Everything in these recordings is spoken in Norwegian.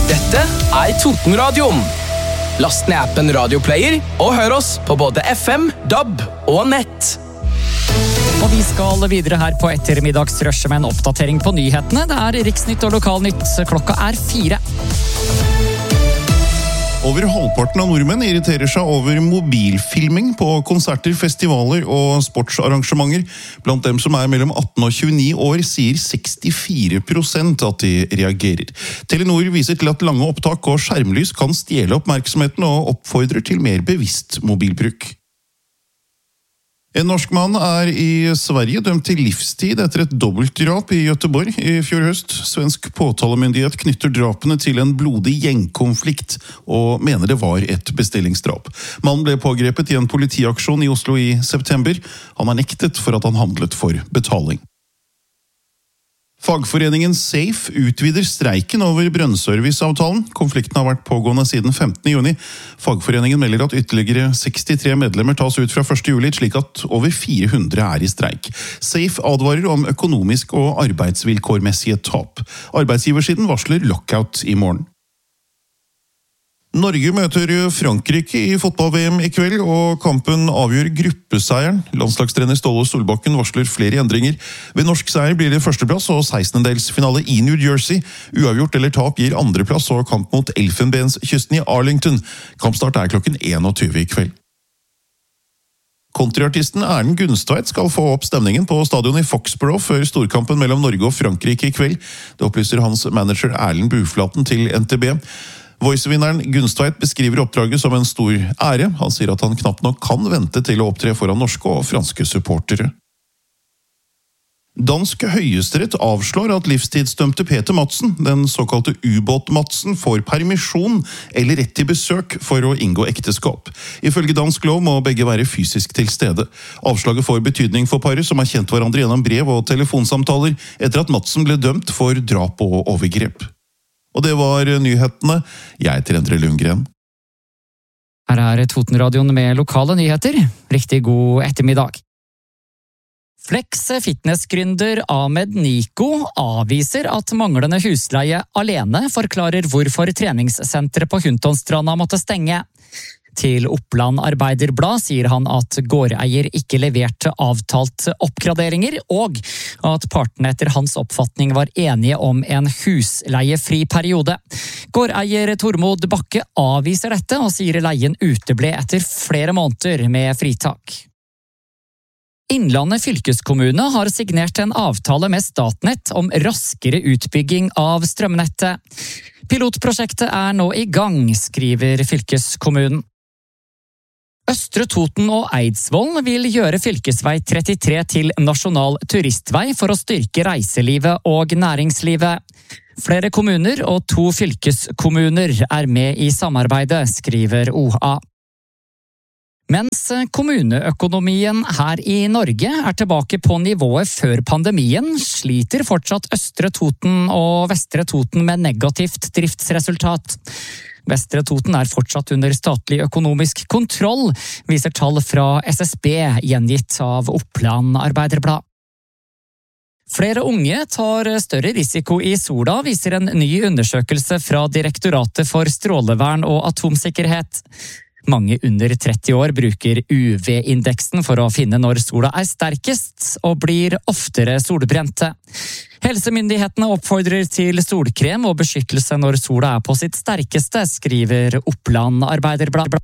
Dette Totenradioen. Last ned appen Radioplayer og hør oss på både FM, DAB og nett. Og vi skal videre her på ettermiddagsrushet med en oppdatering på nyhetene. Det Riksnytt og Lokalnytt. Klokka 4. Over halvparten av nordmenn irriterer seg over mobilfilming på konserter, festivaler og sportsarrangementer. Blant dem som mellom 18 og 29 år sier 64% at de reagerer. Telenor viser til at lange opptak og skjermlys kan stjele oppmerksomheten og oppfordrer til mer bevisst mobilbruk. En norsk mann i Sverige dømt til livstid etter et dobbeltdrap i Göteborg i fjor høst. Svensk påtalemyndighet knytter drapene til en blodig gjengkonflikt og mener det var et bestillingsdrap. Mannen ble pågrepet i en politiaksjon i Oslo i september. Han nektet for at han handlet for betaling. Fagforeningen SAFE utvider streiken over brønnserviceavtalen. Konflikten har vært pågående siden 15. juni. Fagforeningen melder at ytterligere 63 medlemmer tas ut fra 1. juli, slik at over 400 i streik. SAFE advarer om økonomisk og arbeidsvilkårmessige tap. Arbeidsgiversiden varsler lockout i morgen. Norge møter Frankrike i fotball-VM i kveld, og kampen avgjør gruppeseieren. Landslagstrener Ståle Solbakken varsler flere endringer. Ved norsk seier blir det førsteplass og 16-delsfinale i New Jersey. Uavgjort eller tap gir andreplass og kamp mot Elfenbenskysten i Arlington. Kampstart klokken 21 i kveld. Countryartisten Erlend Gunstveit skal få opp stemningen på stadion i Foxborough før storkampen mellom Norge og Frankrike i kveld. Det opplyser hans manager Erlend Buflaten til NTB. Voice-vinneren Gunstveit beskriver oppdraget som en stor ære. Han sier at han knapt nok kan vente til å opptre foran norske og franske supportere. Dansk høyesterett avslår at livstidsdømte Peter Madsen, den såkalte ubåt-Madsen, får permisjon eller rett til besøk for å inngå ekteskap. Ifølge dansk lov må begge være fysisk til stede. Avslaget får betydning for paret som har kjent hverandre gjennom brev og telefonsamtaler etter at Madsen ble dømt for drap og overgrep. Og det var nyhetene. Jeg heter Endre Lundgren. Her Totenradioen med lokale nyheter. Riktig god ettermiddag. Flex fitnessgründer Ahmed Niko avviser at manglende husleie alene forklarer hvorfor treningssenteret på Huntonstranda måtte stenge. Til Oppland Arbeiderblad sier han at gårdeier ikke leverte avtalt oppgraderinger, og at partene etter hans oppfatning var enige om en husleiefri periode. Gårdeier Tormod Bakke avviser dette og sier leien uteble etter flere måneder med fritak. Innlandet fylkeskommune har signert en avtale med Statnett om raskere utbygging av strømnettet. Pilotprosjektet nå i gang, skriver fylkeskommunen. Østre Toten og Eidsvoll vil gjøre fylkesvei 33 til nasjonal turistvei for å styrke reiselivet og næringslivet. Flere kommuner og 2 fylkeskommuner med i samarbeidet, skriver OA. Mens kommuneøkonomien her i Norge tilbake på nivået før pandemien, sliter fortsatt Østre Toten og Vestre Toten med negativt driftsresultat. Vestre Toten fortsatt under statlig økonomisk kontroll, viser tall fra SSB gjengitt av Oppland Arbeiderblad. Flere unge tar større risiko i sola, viser en ny undersøkelse fra Direktoratet for strålevern og atomsikkerhet. Mange under 30 år bruker UV-indeksen for å finne når sola sterkest og blir oftere solbrente. Helsemyndighetene oppfordrer til solkrem og beskyttelse når sola på sitt sterkeste, skriver Oppland Arbeiderblad.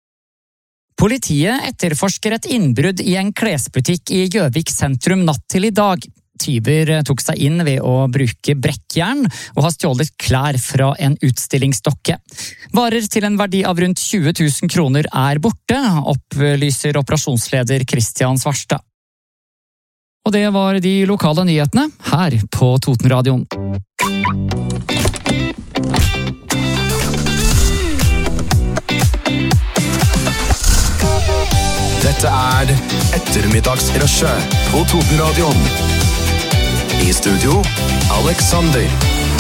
Politiet etterforsker et innbrudd i en klesbutikk i Gjøvik sentrum natt til i dag. Tyver tok seg inn ved å bruke brekkjern og har stjålet klær fra en utstillingsdokke. Varer til en verdi av rundt 20 000 kroner borte, opplyser operasjonsleder Kristian Svarstad. Og det var de lokale nyhetene her på Totenradioen. Dette Ettermiddagsrushet på Totenradioen. I studio, Alexander.